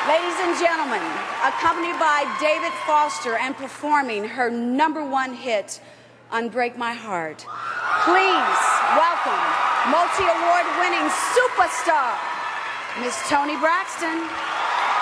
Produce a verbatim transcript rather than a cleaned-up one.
Ladies and gentlemen, accompanied by David Foster and performing her number one hit, Unbreak My Heart, please welcome multi-award winning superstar, Miss Toni Braxton.